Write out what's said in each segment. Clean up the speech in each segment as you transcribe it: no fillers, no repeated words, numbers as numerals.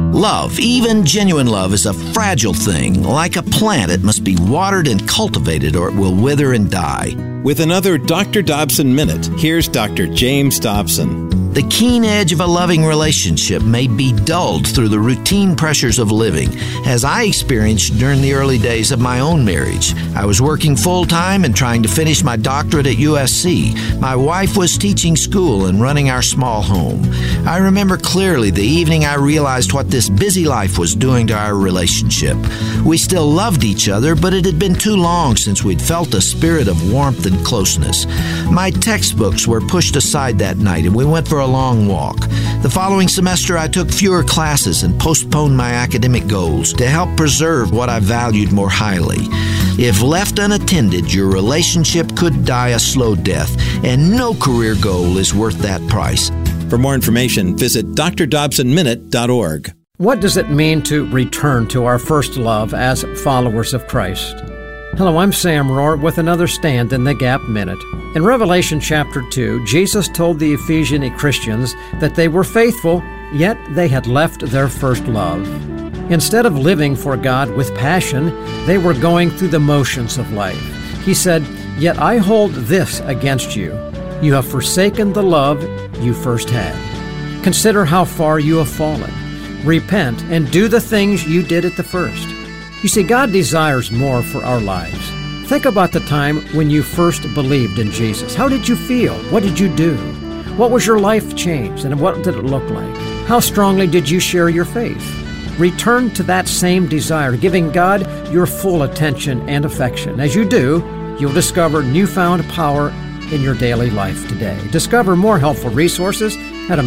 Love, even genuine love, is a fragile thing. Like a plant, it must be watered and cultivated or it will wither and die. With another Dr. Dobson Minute, here's Dr. James Dobson. The keen edge of a loving relationship may be dulled through the routine pressures of living, as I experienced during the early days of my own marriage. I was working full-time and trying to finish my doctorate at USC. My wife was teaching school and running our small home. I remember clearly the evening I realized what this busy life was doing to our relationship. We still loved each other, but it had been too long since we'd felt a spirit of warmth and closeness. My textbooks were pushed aside that night, and we went for a long walk. The following semester, I took fewer classes and postponed my academic goals to help preserve what I valued more highly. If left unattended, your relationship could die a slow death, and no career goal is worth that price. For more information, visit drdobsonminute.org. What does it mean to return to our first love as followers of Christ? Hello, I'm Sam Rohr with another Stand in the Gap Minute. In Revelation chapter 2, Jesus told the Ephesian Christians that they were faithful, yet they had left their first love. Instead of living for God with passion, they were going through the motions of life. He said, "Yet I hold this against you. You have forsaken the love you first had. Consider how far you have fallen. Repent and do the things you did at the first." You see, God desires more for our lives. Think about the time when you first believed in Jesus. How did you feel? What did you do? What was your life changed, and what did it look like? How strongly did you share your faith? Return to that same desire, giving God your full attention and affection. As you do, you'll discover newfound power in your daily life today. Discover more helpful resources at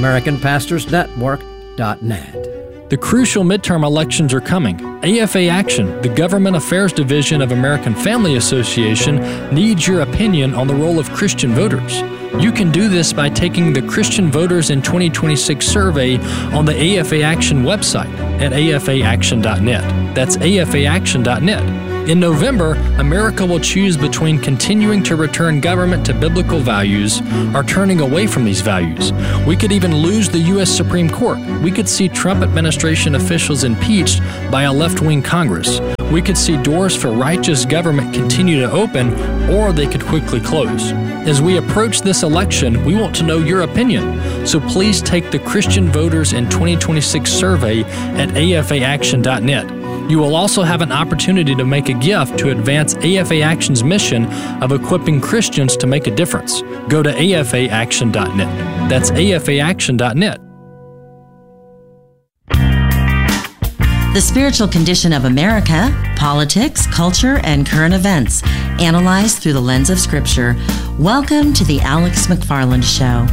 AmericanPastorsNetwork.net. The crucial midterm elections are coming. AFA Action, the Government Affairs Division of American Family Association, needs your opinion on the role of Christian voters. You can do this by taking the Christian Voters in 2026 survey on the AFA Action website at afaaction.net. That's afaaction.net. In November, America will choose between continuing to return government to biblical values or turning away from these values. We could even lose the U.S. Supreme Court. We could see Trump administration officials impeached by a left-wing Congress. We could see doors for righteous government continue to open, or they could quickly close. As we approach this election, we want to know your opinion. So please take the Christian Voters in 2026 survey at afaaction.net. You will also have an opportunity to make a gift to advance AFA Action's mission of equipping Christians to make a difference. Go to afaaction.net. That's afaaction.net. The spiritual condition of America, politics, culture, and current events, analyzed through the lens of Scripture. Welcome to the Alex McFarland Show.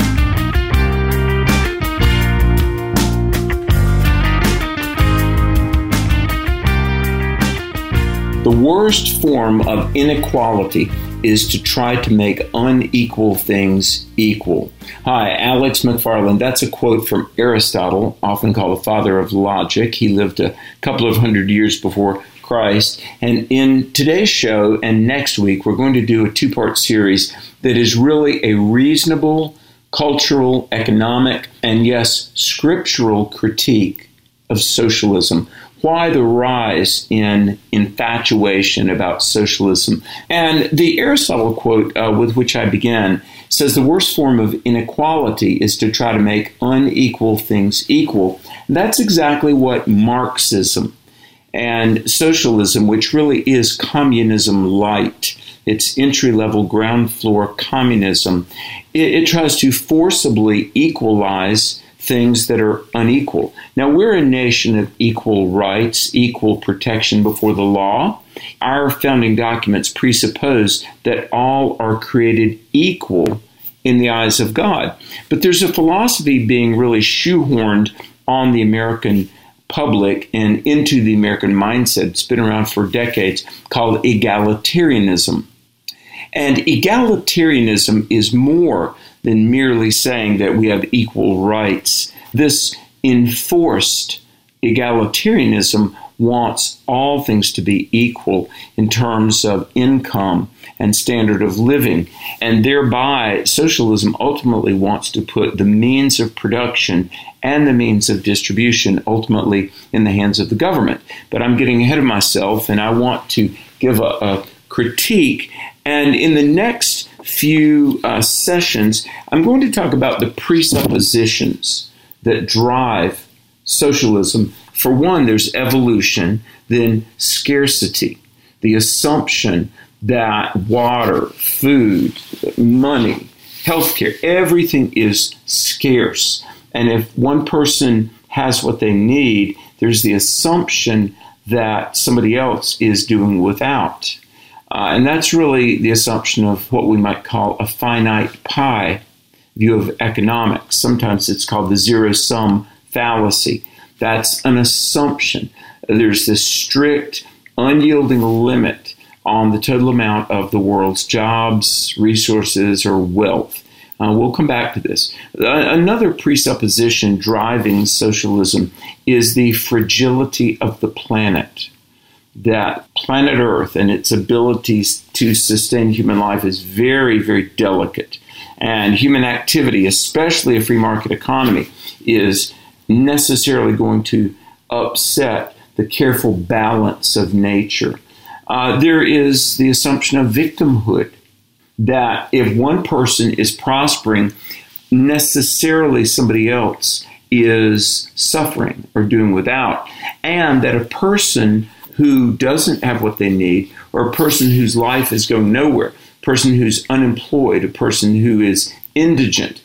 The worst form of inequality is to try to make unequal things equal. Hi, Alex McFarland. That's a quote from Aristotle, often called the father of logic. He lived a couple of hundred years before Christ. And in today's show and next week, we're going to do a two-part series that is really a reasonable, cultural, economic, and yes, scriptural critique of socialism. Why the rise in infatuation about socialism? And the Aristotle quote with which I began says the worst form of inequality is to try to make unequal things equal. That's exactly what Marxism and socialism, which really is communism light, it's entry-level ground floor communism, it tries to forcibly equalize things that are unequal. Now, we're a nation of equal rights, equal protection before the law. Our founding documents presuppose that all are created equal in the eyes of God. But there's a philosophy being really shoehorned on the American public and into the American mindset. It's been around for decades, called egalitarianism. And egalitarianism is more than merely saying that we have equal rights. This enforced Egalitarianism wants all things to be equal in terms of income and standard of living, and thereby socialism ultimately wants to put the means of production and the means of distribution ultimately in the hands of the government. But I'm getting ahead of myself, and I want to give a critique. And in the next few sessions, I'm going to talk about the presuppositions that drive socialism. For one, there's evolution, then scarcity, the assumption that water, food, money, healthcare, everything is scarce. And if one person has what they need, there's the assumption that somebody else is doing without. And that's really the assumption of what we might call a finite pie view of economics. Sometimes it's called the zero-sum fallacy. That's an assumption. There's this strict, unyielding limit on the total amount of the world's jobs, resources, or wealth. We'll come back to this. Another presupposition driving socialism is the fragility of the planet. That planet Earth and its abilities to sustain human life is very, very delicate. And human activity, especially a free market economy, is necessarily going to upset the careful balance of nature. There is the assumption of victimhood, that if one person is prospering, necessarily somebody else is suffering or doing without, and that a person who doesn't have what they need, or a person whose life is going nowhere, a person who's unemployed, a person who is indigent,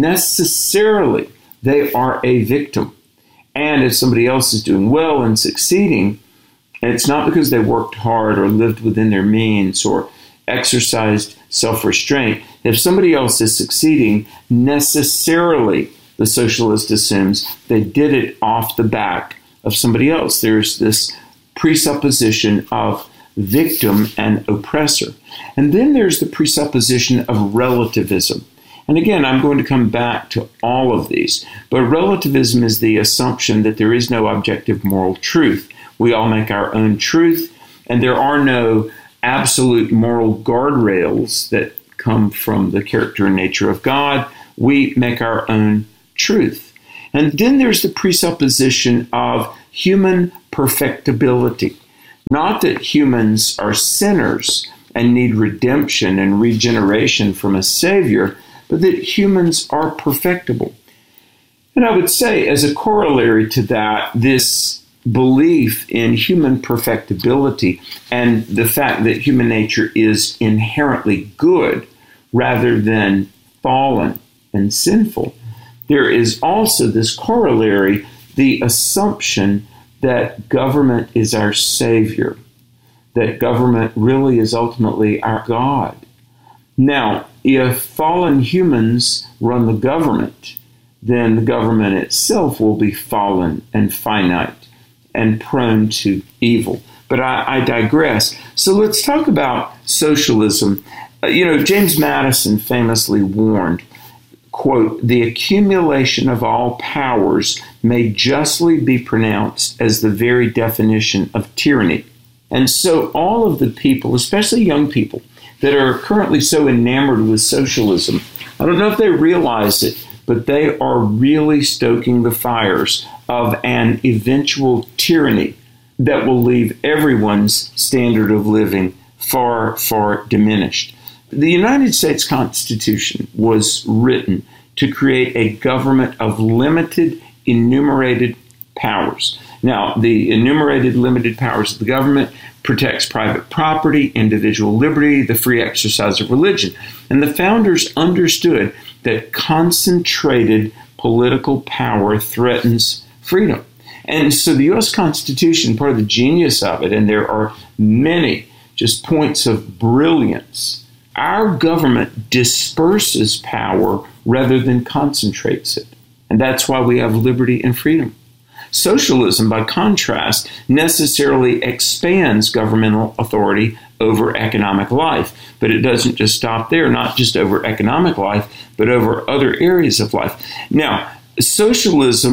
necessarily they are a victim. And if somebody else is doing well and succeeding, it's not because they worked hard or lived within their means or exercised self-restraint. If somebody else is succeeding, necessarily the socialist assumes they did it off the back of somebody else. There's this presupposition of victim and oppressor. And then there's the presupposition of relativism. And again, I'm going to come back to all of these. But relativism is the assumption that there is no objective moral truth. We all make our own truth, and there are no absolute moral guardrails that come from the character and nature of God. We make our own truth. And then there's the presupposition of human perfectibility. Not that humans are sinners and need redemption and regeneration from a Savior, but that humans are perfectible. And I would say, as a corollary to that, this belief in human perfectibility and the fact that human nature is inherently good rather than fallen and sinful, there is also this corollary, the assumption that government is our Savior, that government really is ultimately our God. Now, if fallen humans run the government, then the government itself will be fallen and finite and prone to evil. But I digress. So let's talk about socialism. James Madison famously warned, quote, "The accumulation of all powers may justly be pronounced as the very definition of tyranny." And so all of the people, especially young people, that are currently so enamored with socialism, I don't know if they realize it, but they are really stoking the fires of an eventual tyranny that will leave everyone's standard of living far, far diminished. The United States Constitution was written to create a government of limited, enumerated powers. Now, the enumerated, limited powers of the government protects private property, individual liberty, the free exercise of religion. And the founders understood that concentrated political power threatens freedom. And so the U.S. Constitution, part of the genius of it, and there are many just points of brilliance, our government disperses power rather than concentrates it. And that's why we have liberty and freedom. Socialism, by contrast, necessarily expands governmental authority over economic life. But it doesn't just stop there, not just over economic life, but over other areas of life. Now, socialism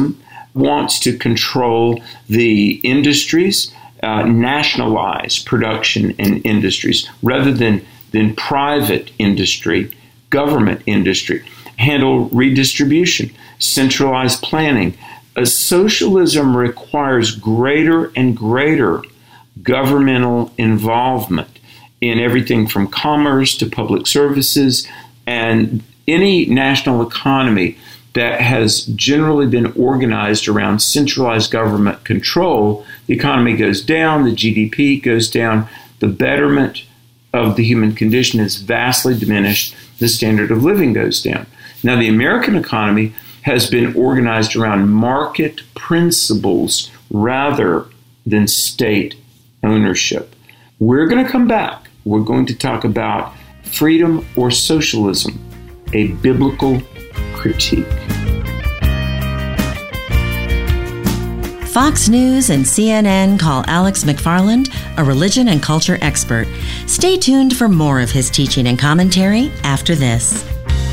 wants to control the industries, nationalize production and industries rather than private industry, government industry, handle redistribution, centralize planning. Socialism requires greater and greater governmental involvement in everything from commerce to public services, and any national economy that has generally been organized around centralized government control, the economy goes down, the GDP goes down, the betterment of the human condition is vastly diminished, the standard of living goes down. Now, the American economy has been organized around market principles rather than state ownership. We're going to come back. We're going to talk about freedom or socialism, a biblical critique. Fox News and CNN call Alex McFarland a religion and culture expert. Stay tuned for more of his teaching and commentary after this.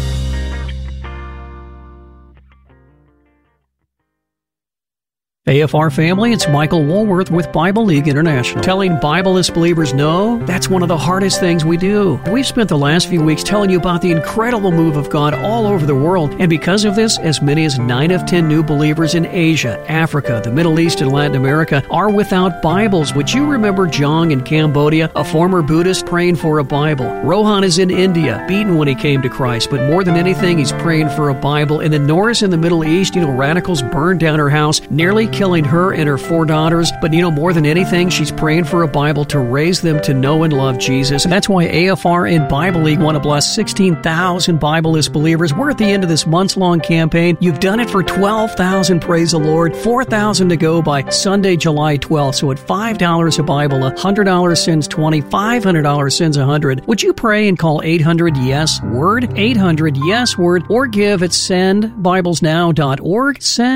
AFR family, it's Michael Woolworth with Bible League International. Telling Bibleist believers no, that's one of the hardest things we do. We've spent the last few weeks telling you about the incredible move of God all over the world, and because of this, as many as 9 of 10 new believers in Asia, Africa, the Middle East, and Latin America are without Bibles. Would you remember Jong in Cambodia, a former Buddhist praying for a Bible? Rohan is in India, beaten when he came to Christ, but more than anything, he's praying for a Bible. And then Nora's in the Middle East, radicals burned down her house, nearly killing her and her 4 daughters. But more than anything, she's praying for a Bible to raise them to know and love Jesus. And that's why AFR and Bible League want to bless 16,000 Bibleist believers. We're at the end of this months-long campaign. You've done it for 12,000, praise the Lord. 4,000 to go by Sunday, July 12th. So at $5 a Bible, $100 sends 20, $500 sends 100. Would you pray and call 800-YES-WORD, 800-YES-WORD, or give at sendbiblesnow.org,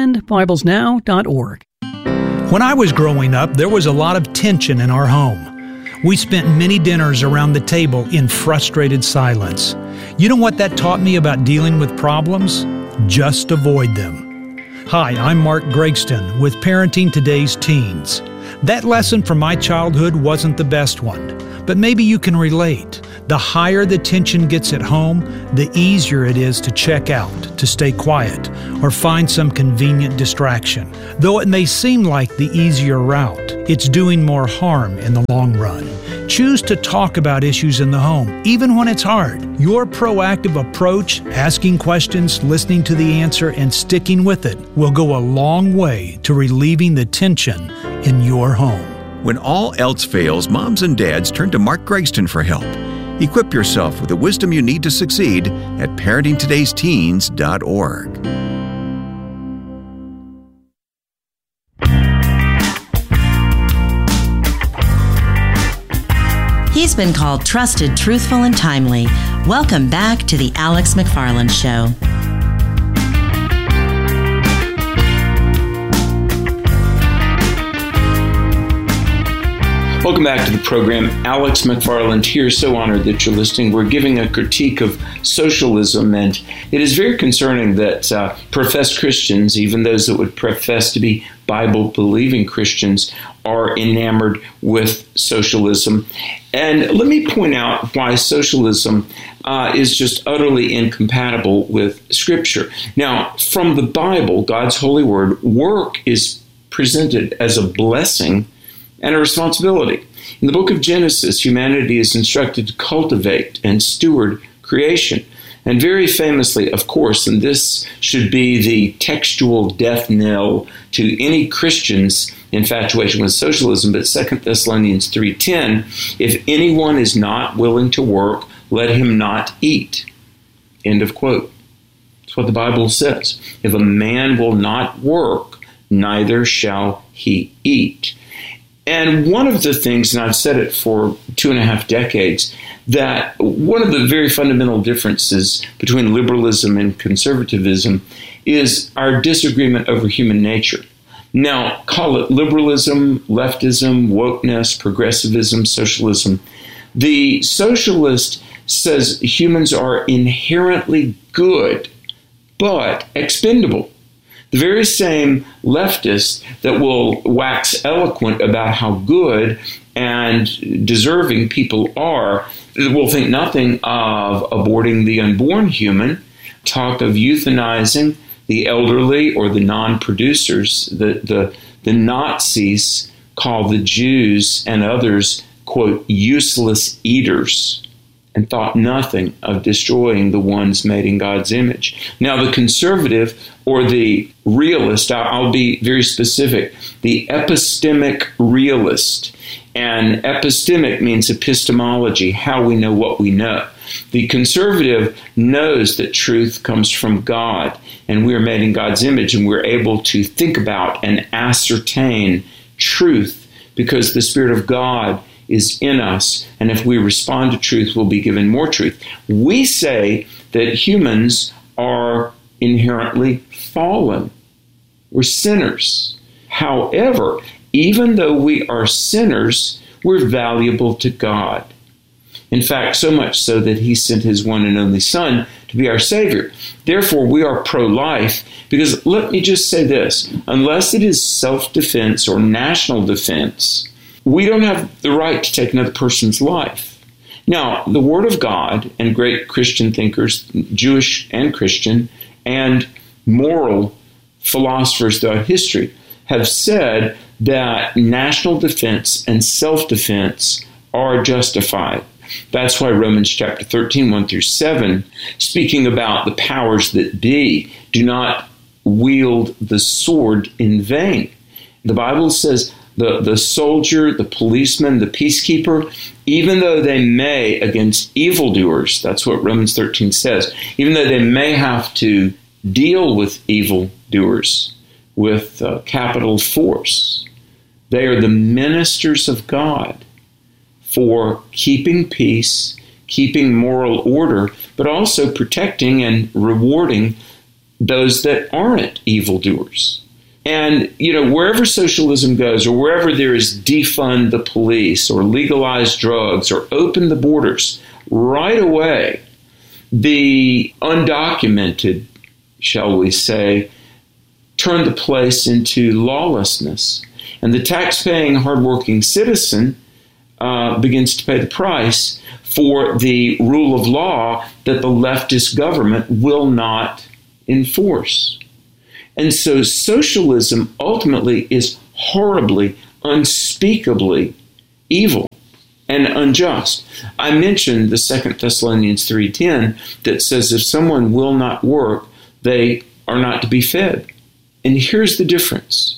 sendbiblesnow.org. When I was growing up, there was a lot of tension in our home. We spent many dinners around the table in frustrated silence. You know what that taught me about dealing with problems? Just avoid them. Hi, I'm Mark Gregston with Parenting Today's Teens. That lesson from my childhood wasn't the best one, but maybe you can relate. The higher the tension gets at home, the easier it is to check out, to stay quiet, or find some convenient distraction. Though it may seem like the easier route, it's doing more harm in the long run. Choose to talk about issues in the home, even when it's hard. Your proactive approach, asking questions, listening to the answer, and sticking with it will go a long way to relieving the tension in your home. When all else fails, moms and dads turn to Mark Gregston for help. Equip yourself with the wisdom you need to succeed at parentingtodaysteens.org. He's been called trusted, truthful, and timely. Welcome back to the Alex McFarland Show. Welcome back to the program. Alex McFarland here. So honored that you're listening. We're giving a critique of socialism, and it is very concerning that professed Christians, even those that would profess to be Bible-believing Christians, are enamored with socialism. And let me point out why socialism is just utterly incompatible with Scripture. Now, from the Bible, God's holy word, work is presented as a blessing and a responsibility. In the book of Genesis, humanity is instructed to cultivate and steward creation. And very famously, of course, and this should be the textual death knell to any Christian's infatuation with socialism, but 2 Thessalonians 3:10, if anyone is not willing to work, let him not eat. End of quote. That's what the Bible says. If a man will not work, neither shall he eat. And one of the things, and I've said it for 2.5 decades, that one of the very fundamental differences between liberalism and conservatism is our disagreement over human nature. Now, call it liberalism, leftism, wokeness, progressivism, socialism. The socialist says humans are inherently good, but expendable. The very same leftists that will wax eloquent about how good and deserving people are will think nothing of aborting the unborn human, talk of euthanizing the elderly or the non-producers. The Nazis call the Jews and others, quote, useless eaters, and thought nothing of destroying the ones made in God's image. Now, the conservative or the realist, I'll be very specific, the epistemic realist, and epistemic means epistemology, how we know what we know. The conservative knows that truth comes from God, and we are made in God's image, and we're able to think about and ascertain truth because the Spirit of God is in us, and if we respond to truth, we'll be given more truth. We say that humans are inherently fallen. We're sinners. However, even though we are sinners, we're valuable to God. In fact, so much so that He sent His one and only Son to be our Savior. Therefore, we are pro-life because, let me just say this, unless it is self-defense or national defense, we don't have the right to take another person's life. Now, the Word of God and great Christian thinkers, Jewish and Christian, and moral philosophers throughout history have said that national defense and self-defense are justified. That's why Romans chapter 13, 1 through 7, speaking about the powers that be, do not wield the sword in vain. The Bible says the soldier, the policeman, the peacekeeper, even though they may against evildoers, that's what Romans 13 says, even though they may have to deal with evildoers with capital force, they are the ministers of God for keeping peace, keeping moral order, but also protecting and rewarding those that aren't evildoers. And, wherever socialism goes, or wherever there is defund the police, or legalize drugs, or open the borders, right away, the undocumented, shall we say, turn the place into lawlessness. And the tax-paying, hardworking citizen begins to pay the price for the rule of law that the leftist government will not enforce. And so socialism ultimately is horribly, unspeakably evil and unjust. I mentioned the 2 Thessalonians 3:10 that says if someone will not work, they are not to be fed. And here's the difference.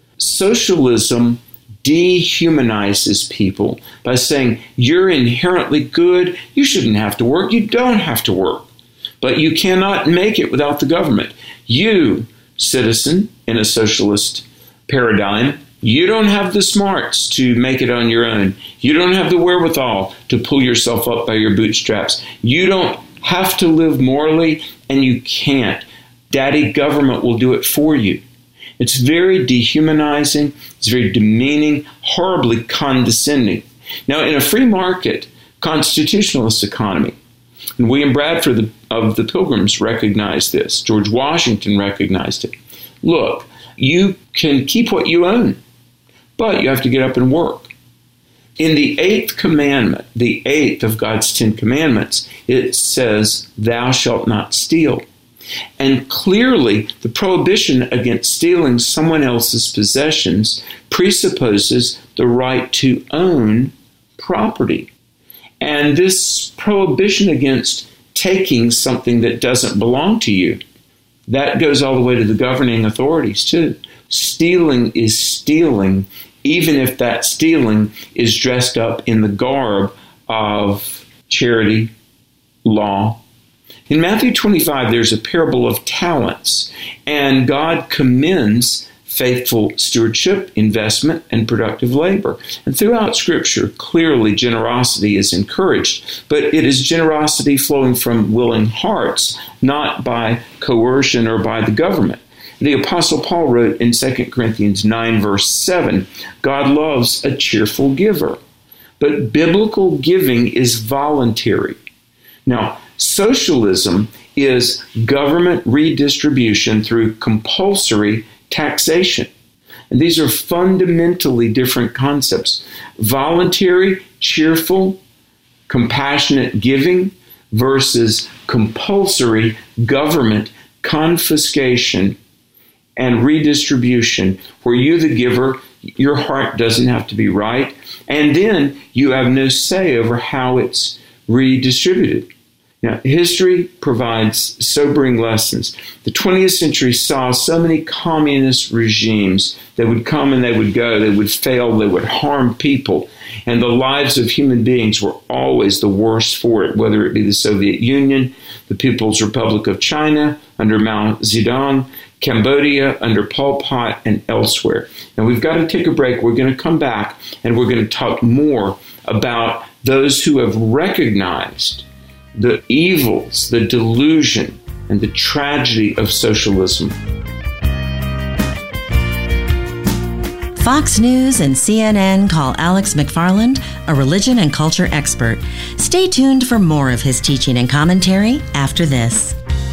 Socialism dehumanizes people by saying, you're inherently good, you shouldn't have to work, you don't have to work. But you cannot make it without the government. You, citizen in a socialist paradigm, you don't have the smarts to make it on your own. You don't have the wherewithal to pull yourself up by your bootstraps. You don't have to live morally, and you can't. Daddy government will do it for you. It's very dehumanizing, it's very demeaning, horribly condescending. Now, in a free market, constitutionalist economy, and William Bradford of the Pilgrims recognized this. George Washington recognized it. Look, you can keep what you own, but you have to get up and work. In the 8th commandment, the 8th of God's 10 commandments, it says, thou shalt not steal. And clearly, the prohibition against stealing someone else's possessions presupposes the right to own property. And this prohibition against taking something that doesn't belong to you, that goes all the way to the governing authorities too. Stealing is stealing, even if that stealing is dressed up in the garb of charity, law. In Matthew 25, there's a parable of talents, and God commends faithful stewardship, investment, and productive labor. And throughout Scripture, clearly generosity is encouraged, but it is generosity flowing from willing hearts, not by coercion or by the government. The Apostle Paul wrote in 2 Corinthians 9, verse 7, God loves a cheerful giver, but biblical giving is voluntary. Now, socialism is government redistribution through compulsory taxation. And these are fundamentally different concepts. Voluntary, cheerful, compassionate giving versus compulsory government confiscation and redistribution, where you, the giver, your heart doesn't have to be right, and then you have no say over how it's redistributed. Now, history provides sobering lessons. The 20th century saw so many communist regimes that would come and they would go, they would fail, they would harm people, and the lives of human beings were always the worse for it, whether it be the Soviet Union, the People's Republic of China under Mao Zedong, Cambodia under Pol Pot, and elsewhere. Now, we've got to take a break. We're going to come back, and we're going to talk more about those who have recognized the evils, the delusion, and the tragedy of socialism. Fox News and CNN call Alex McFarland a religion and culture expert. Stay tuned for more of his teaching and commentary after this.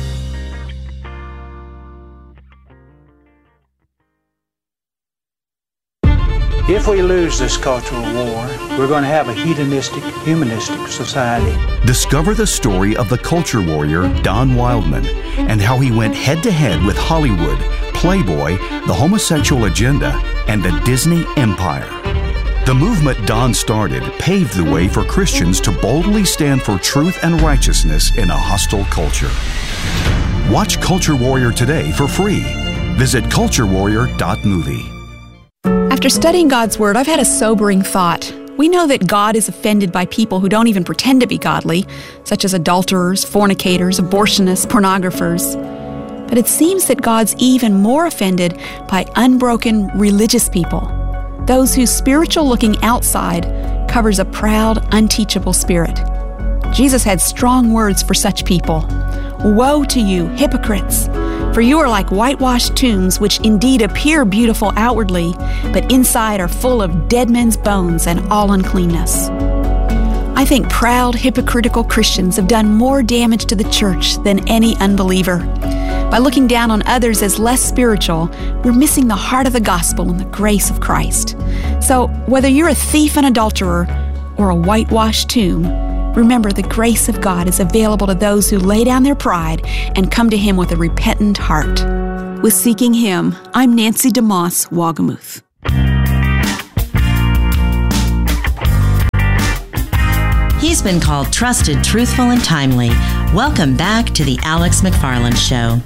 If we lose this cultural war, we're going to have a hedonistic, humanistic society. Discover the story of the culture warrior Don Wildman and how he went head-to-head with Hollywood, Playboy, the homosexual agenda, and the Disney empire. The movement Don started paved the way for Christians to boldly stand for truth and righteousness in a hostile culture. Watch Culture Warrior today for free. Visit culturewarrior.movie. After studying God's Word, I've had a sobering thought. We know that God is offended by people who don't even pretend to be godly, such as adulterers, fornicators, abortionists, pornographers. But it seems that God's even more offended by unbroken religious people, those whose spiritual looking outside covers a proud, unteachable spirit. Jesus had strong words for such people. Woe to you, hypocrites! For you are like whitewashed tombs, which indeed appear beautiful outwardly, but inside are full of dead men's bones and all uncleanness. I think proud, hypocritical Christians have done more damage to the church than any unbeliever. By looking down on others as less spiritual, we're missing the heart of the gospel and the grace of Christ. So, whether you're a thief and adulterer or a whitewashed tomb, remember the grace of God is available to those who lay down their pride and come to Him with a repentant heart. With Seeking Him, I'm Nancy DeMoss, Wagamuth. He's been called trusted, truthful, and timely. Welcome back to the Alex McFarland Show.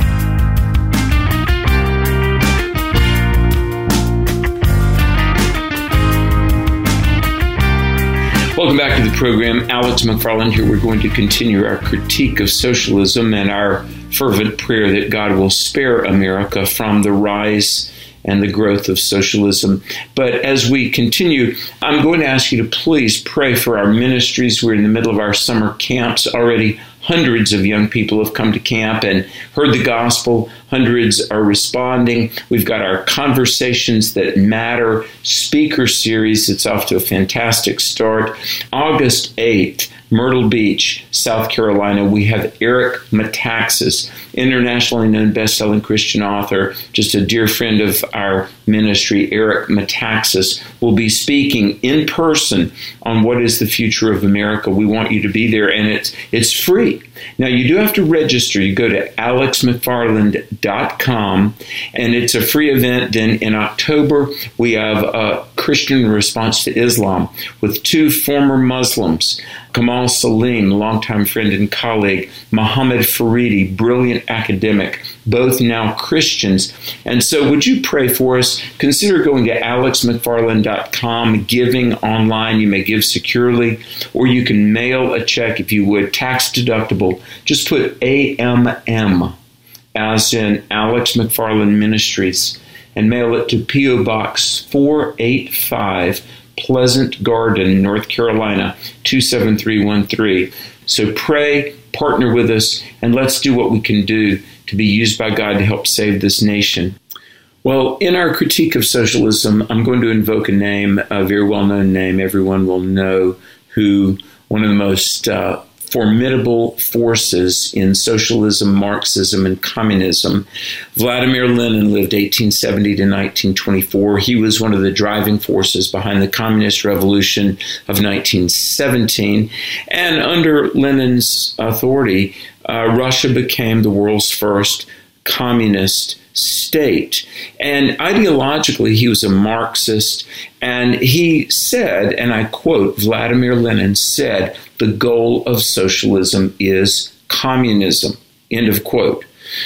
Welcome back to the program. Alex McFarland here. We're going to continue our critique of socialism and our fervent prayer that God will spare America from the rise and the growth of socialism. But as we continue, I'm going to ask you to please pray for our ministries. We're in the middle of our summer camps. Already hundreds of young people have come to camp and heard the gospel. Hundreds are responding. We've got our Conversations That Matter speaker series. It's off to a fantastic start. August 8th, Myrtle Beach, South Carolina, we have Eric Metaxas, internationally known best-selling Christian author, just a dear friend of our ministry. Eric Metaxas will be speaking in person on what is the future of America. We want you to be there, and it's free. Now, you do have to register. You go to alexmcfarland.com, and it's a free event. Then in October, we have a Christian response to Islam with two former Muslims, Kamal Salim, longtime friend and colleague, Mohammed Faridi, brilliant academic, both now Christians. And so would you pray for us? Consider going to alexmcfarland.com, giving online. You may give securely, or you can mail a check if you would, tax deductible. Just put AMM, as in Alex McFarland Ministries, and mail it to P.O. Box 485, Pleasant Garden, North Carolina, 27313. So pray, partner with us, and let's do what we can do to be used by God to help save this nation. Well, in our critique of socialism, I'm going to invoke a name, a very well-known name everyone will know, who one of the most formidable forces in socialism, Marxism, and communism. Vladimir Lenin lived 1870 to 1924. He was one of the driving forces behind the Communist Revolution of 1917. And under Lenin's authority, Russia became the world's first communist state. And ideologically, he was a Marxist. And he said, and I quote, Vladimir Lenin said, "The goal of socialism is communism," end of quote.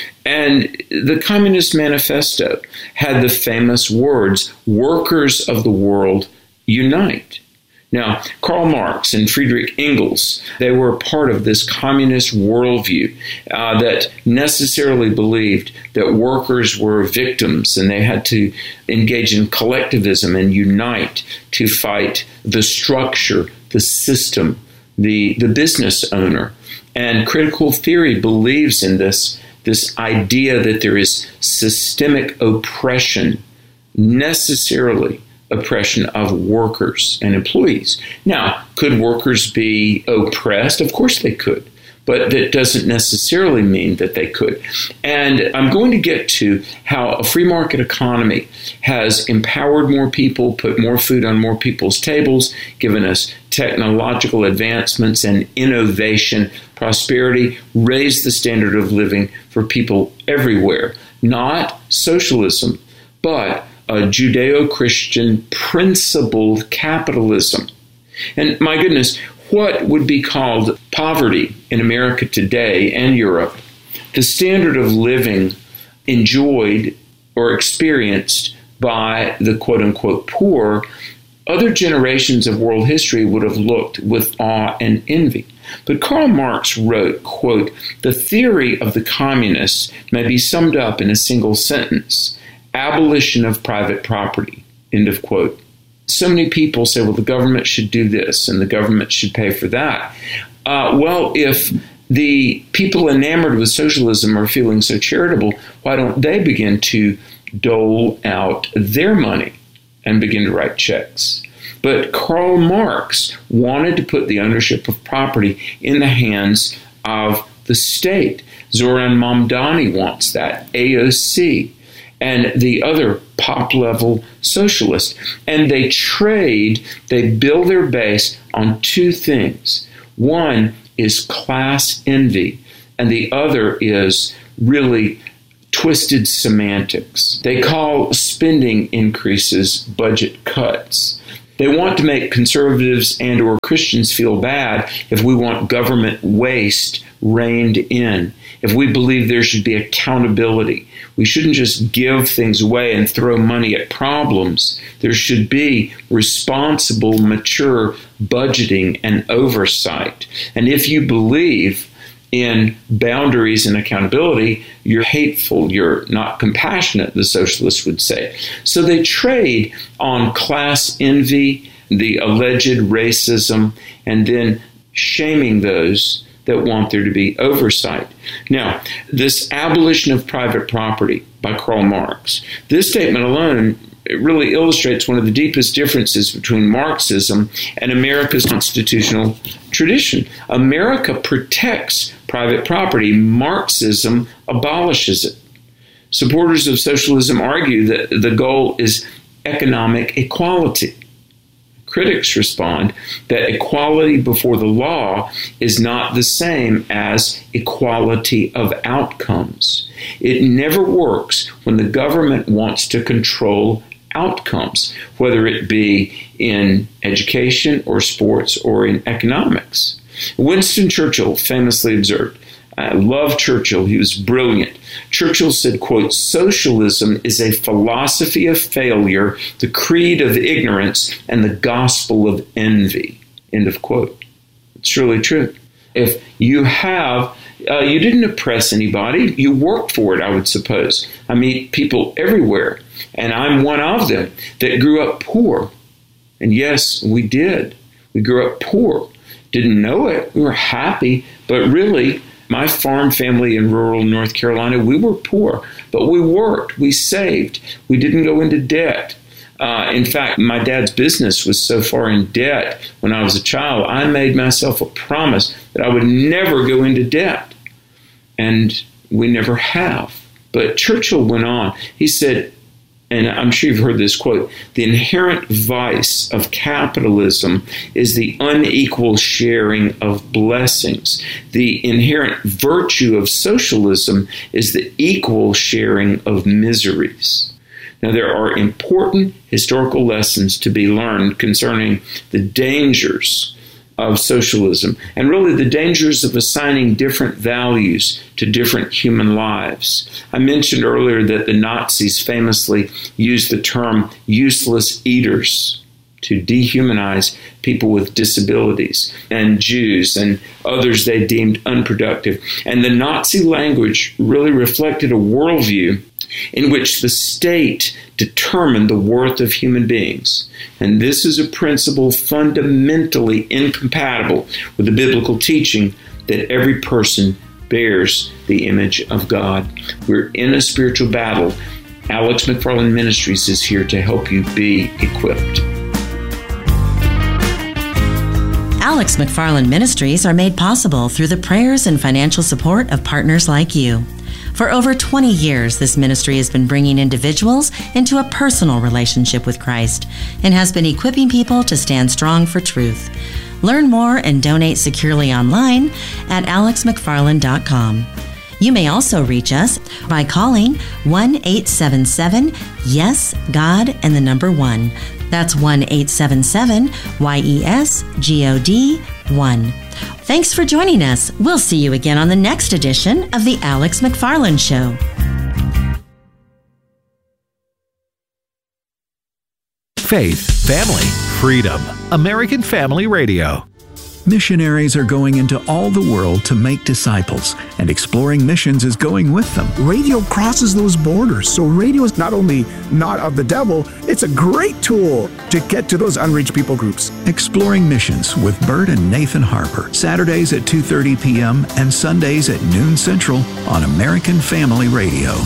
And the Communist Manifesto had the famous words, "Workers of the world, unite." Now, Karl Marx and Friedrich Engels, they were part of this communist worldview that necessarily believed that workers were victims and they had to engage in collectivism and unite to fight the structure, the system, the business owner. And critical theory believes in this idea that there is systemic oppression, necessarily oppression of workers and employees. Now, could workers be oppressed? Of course they could, but that doesn't necessarily mean that they could. And I'm going to get to how a free market economy has empowered more people, put more food on more people's tables, given us technological advancements and innovation, prosperity, raised the standard of living for people everywhere. Not socialism, but a Judeo-Christian principled capitalism. And my goodness, what would be called poverty in America today and Europe, the standard of living enjoyed or experienced by the quote-unquote poor, other generations of world history would have looked with awe and envy. But Karl Marx wrote, quote, "The theory of the communists may be summed up in a single sentence: abolition of private property," end of quote. So many people say, well, the government should do this and the government should pay for that. Well, if the people enamored with socialism are feeling so charitable, why don't they begin to dole out their money and begin to write checks? But Karl Marx wanted to put the ownership of property in the hands of the state. Zoran Mamdani wants that, AOC, and the other pop-level socialists. And they build their base on two things. One is class envy, and the other is really twisted semantics. They call spending increases budget cuts. They want to make conservatives and or Christians feel bad if we want government waste reined in, if we believe there should be accountability. We shouldn't just give things away and throw money at problems. There should be responsible, mature budgeting and oversight. And if you believe in boundaries and accountability, you're hateful, you're not compassionate, the socialists would say. So they trade on class envy, the alleged racism, and then shaming those that want there to be oversight. Now, this abolition of private property by Karl Marx, this statement alone, it really illustrates one of the deepest differences between Marxism and America's constitutional tradition. America protects private property. Marxism abolishes it. Supporters of socialism argue that the goal is economic equality. Critics respond that equality before the law is not the same as equality of outcomes. It never works when the government wants to control outcomes, whether it be in education or sports or in economics. Winston Churchill famously observed, I love Churchill, he was brilliant. Churchill said, quote, "Socialism is a philosophy of failure, the creed of ignorance, and the gospel of envy," end of quote. It's really true. If you you didn't oppress anybody, you worked for it, I would suppose. I meet people everywhere, and I'm one of them, that grew up poor. And yes, we did. We grew up poor. Didn't know it. We were happy, but really, my farm family in rural North Carolina, we were poor, but we worked, we saved, we didn't go into debt. In fact, my dad's business was so far in debt when I was a child, I made myself a promise that I would never go into debt. And we never have. But Churchill went on. He said, and I'm sure you've heard this quote, the inherent vice of capitalism is the unequal sharing of blessings. The inherent virtue of socialism is the equal sharing of miseries. Now, there are important historical lessons to be learned concerning the dangers of socialism, and really the dangers of assigning different values to different human lives. I mentioned earlier that the Nazis famously used the term useless eaters to dehumanize people with disabilities, and Jews and others they deemed unproductive. And the Nazi language really reflected a worldview in which the state determined the worth of human beings. And this is a principle fundamentally incompatible with the biblical teaching that every person bears the image of God. We're in a spiritual battle. Alex McFarland Ministries is here to help you be equipped. Alex McFarland Ministries are made possible through the prayers and financial support of partners like you. For over 20 years, this ministry has been bringing individuals into a personal relationship with Christ and has been equipping people to stand strong for truth. Learn more and donate securely online at alexmcfarland.com. You may also reach us by calling 1-877-YES-GOD and the number 1. That's 1-877-YES-GOD-1. Thanks for joining us. We'll see you again on the next edition of The Alex McFarland Show. Faith, family, freedom. American Family Radio. Missionaries are going into all the world to make disciples, and Exploring Missions is going with them. Radio crosses those borders, so radio is not only not of the devil, it's a great tool to get to those unreached people groups. Exploring Missions with Bert and Nathan Harper, Saturdays at 2:30 p.m. and Sundays at noon Central on American Family Radio.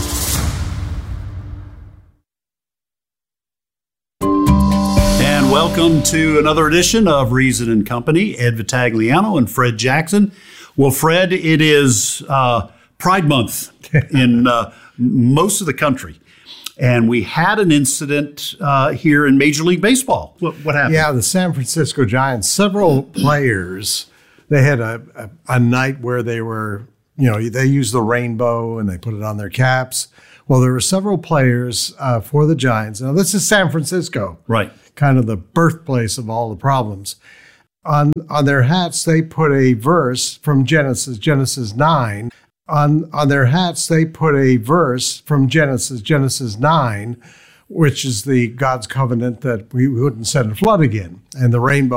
Welcome to another edition of Reason and Company. Ed Vitagliano and Fred Jackson. Well, Fred, it is Pride Month in most of the country. And we had an incident here in Major League Baseball. What happened? Yeah, the San Francisco Giants, several players, they had a night where they were, they used the rainbow and they put it on their caps. Well, there were several players for the Giants. Now, this is San Francisco. Right. Kind of the birthplace of all the problems. On their hats, they put a verse from Genesis 9. On their hats, they put a verse from Genesis 9, which is the God's covenant that we wouldn't send a flood again. And the rainbow